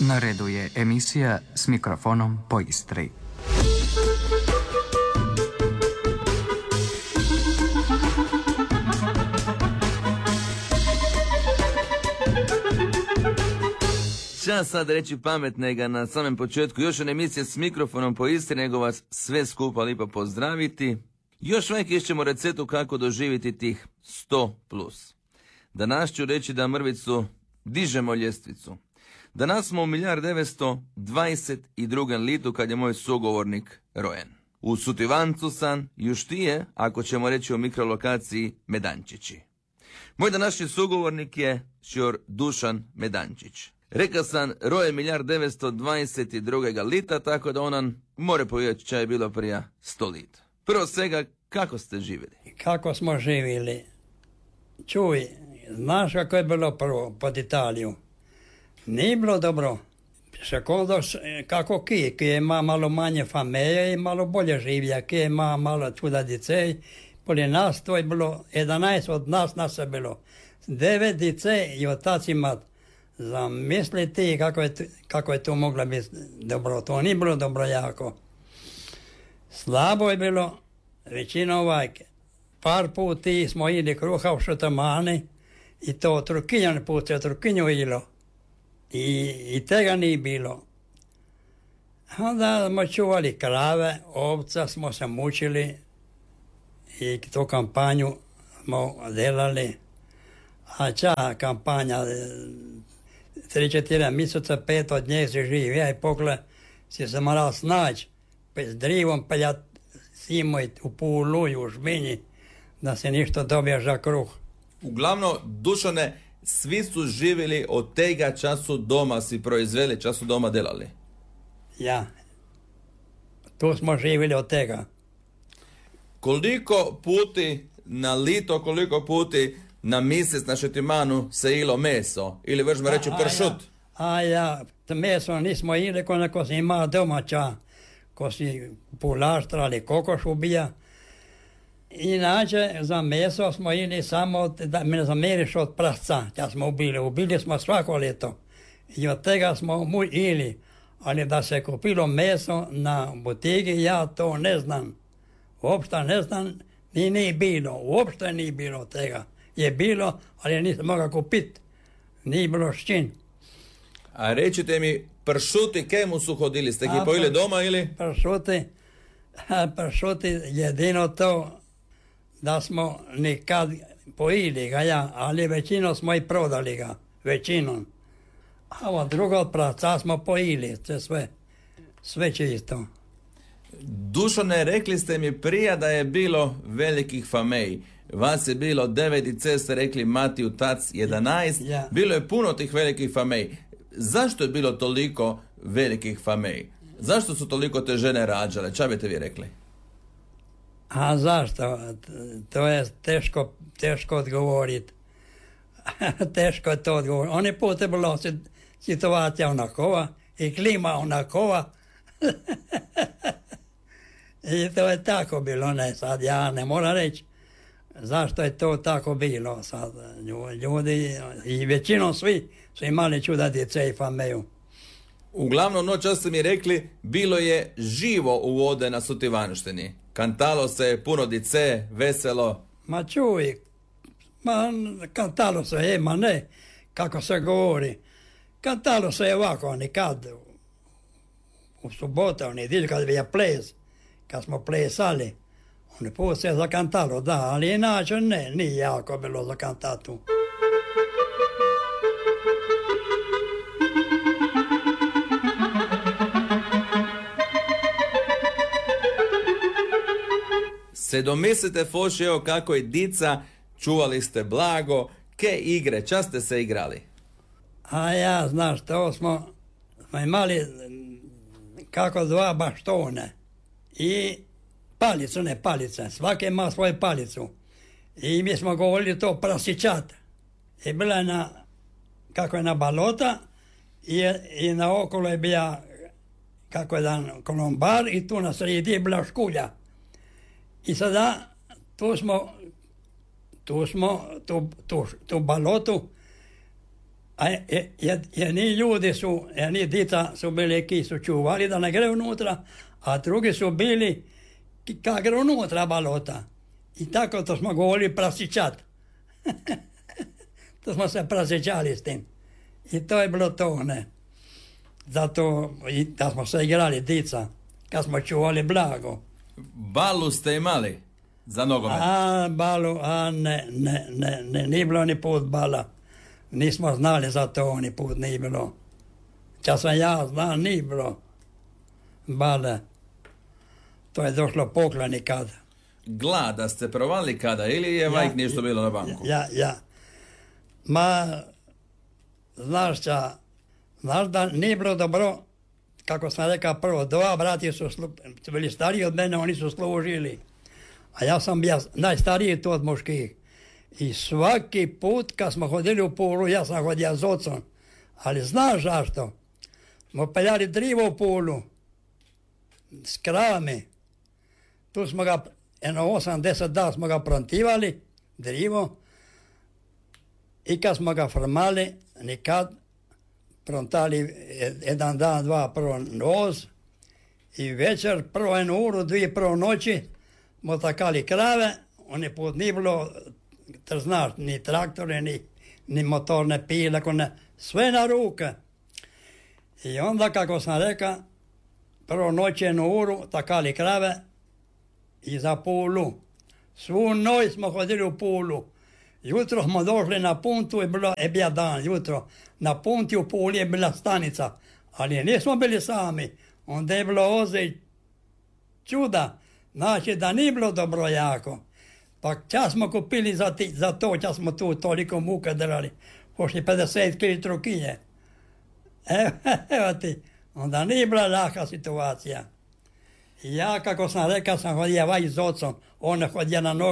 Na redu je emisija S mikrofonom po Istri. Čas sad reći pametnega na samom početku. Još jedna emisija S mikrofonom po Istri, nego vas sve skupa lipo pozdraviti. Još uvijek išćemo receptu kako doživjeti tih 100+. Danas ću reći da mrvicu dižemo ljestvicu. Danas smo u 1922. litu kad je moj sugovornik rojen. U Sutivancu sam još tije, ako ćemo reći o mikrolokaciji Medančići. Moj današnji sugovornik je šjor Dušan Medančić. Rekao sam, roje 1922. lita, tako da onan more povijeti čaj je bilo prije 100 lita. Prvo svega, kako ste živjeli? Kako smo živjeli? Čuj, znaš kako je bilo prvo pod Italiju? Nije bilo dobro. Kako ki ima malo manje familije i malo bolje življa, ki ima malo čuda dice. Poli nas to je bilo, 11 od nas je bilo. 9 dice i otac imat. Zamisliti kako je to moglo biti dobro. To nije bilo dobro jako. Slabo je bilo, većina par puti smo jeli kruha u Šutamani i to Turkinjan put je Turkinju jelo. I tega nije bilo. Onda smo čuvali krave, ovca smo se mučili i tu kampanju smo delali. A ča kampanja, 3-4 mjeseca, 5 od njih si živio i pokle si se morao snaći s drivom peljat simo u pulu i u žminji da se ništa dobije za kruh. Uglavnom, Dušane, svi su živjeli od tega času doma, si proizveli, času doma delali. Ja, tu smo živjeli od tega. Koliko puti na lito, koliko puti na mjesec na Šetimanu se jelo meso? Ili možemo reći pršut? Meso nismo jeli ko si ima domaća, ko si pulaštra ali kokoš ubija. Inače, za meso smo jeli samo da me zameriš od prasca, ja smo ubili smo svako leto. I od tega smo jeli, ali da se kupilo meso na butigi, ja to ne znam. Uopšte ne znam, nije bilo, uopšte nije bilo tega. Je bilo, ali nisam mogao kupiti. Nije bilo s čim. A rećite mi, pršuti kemu su hodili? Ste ih pojeli doma ili? Pršuti jedino to da smo nikad pojili ga, ali većinom smo i prodali ga. Većinom. A ovo drugo od praca smo pojili, sve čisto. Dušane, rekli ste mi prije da je bilo velikih famej. Vas je bilo 9 dice, ste rekli Matiju, tac 11. Ja. Bilo je puno tih velikih famej. Zašto je bilo toliko velikih famej? Zašto su toliko te žene rađale? Ča biste vi rekli? A zašto? To je teško odgovoriti. Teško je to odgovoriti. Oni put je bilo situacija onakova i klima onakova. I to je tako bilo, ne sad ja ne moram reći zašto je to tako bilo sad. Ljudi i većinom svi su imali čuda djece i familiju. Uglavnom, noćas ste mi rekli, bilo je živo u vode na Sutivanštini. Kantalo se, puno dice, veselo. Ma čuj, kantalo se, ne, kako se govori. Kantalo se ovako, nikad u subotu, u nedjelju kad bi je ples, kad smo plesali, oni put se zakantalo, da, ali inače ne, nije jako bilo za kantatu. Se domislite, Foši, evo kako je dica, čuvali ste blago, ke igre, čas ste se igrali? A ja, znaš, to smo imali kako 2 baštone i palice, svaki ima svoju palicu. I mi smo govorili to prasičat. I bila je kako je na balota i na okolo je bila kako je jedan kolombar i tu na sredi je bila škulja. I sada tu smo tu balotu jedni ljudi su, jedni dica su bili ki su čuvali da ne gre unutra, a drugi su bili ka gre unutra balota. I tako to smo govorili prasičat. To smo se prasičali s tim. I to je bilo to, ne. Zato i da smo se igrali dica, kad smo čuvali blago. Balu ste imali za nogomet? Nije bilo ni put bala. Nismo znali za to, ni put nije bilo. Čas sam ja znam, nije bilo bale. To je došlo pokloni kad. Glada ste provali kada ili je vajk ništa bilo na banku? Ja. Ma, znaš da nije bilo dobro, kako sam rekao prvo, dva brati su bili stariji od mene, oni su služili. A ja sam bio najstariji tu od muških. I svaki put kad smo hodili u Pulu, ja sam hodio s ocom. Ali znaš zašto? Smo peljali drivo u Pulu s kravami. Tu smo ga, 8-10 dana smo ga prontivali, drivo. I kad smo ga formali, nikad, prontali jedan dan, dva prvo noz. I večer, prvo jednu uru, dvije prvo noći, smo takali krave. Oni put nije bilo, znaš, ni traktore, ni motorne pile, sve na ruke. I onda, kako sam rekao, prvo noć jednu uru, takali krave i za Pulu. Svu noć smo hodili u Pulu. Jutro smo došli na puntu i bio dan, jutro. Na punti u Puli je bila stanica, ali nismo bili sami. Onda je bilo oze čuda, znači da nije bilo dobro jako. Pa čas smo kupili za to, čas smo tu toliko muka drali, pošli 50 kg trukinje. Evo ti, onda nije bila laka situacija. I ja, kako sam rekao, sam hodio vaj s ocom, on hodio na nogu.